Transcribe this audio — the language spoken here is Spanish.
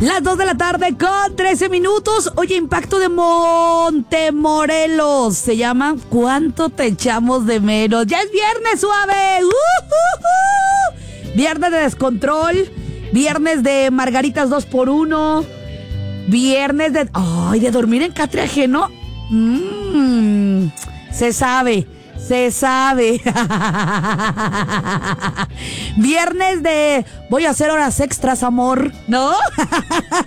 Las 2 de la tarde con 13 minutos. Oye, Impacto de Montemorelos. Se llama ¿Cuánto te echamos de menos? Ya es viernes, suave. Viernes de descontrol. Viernes de margaritas 2x1. Viernes de... Ay, de dormir en catre ajeno. Se sabe. Viernes de... Voy a hacer horas extras, amor. ¿No?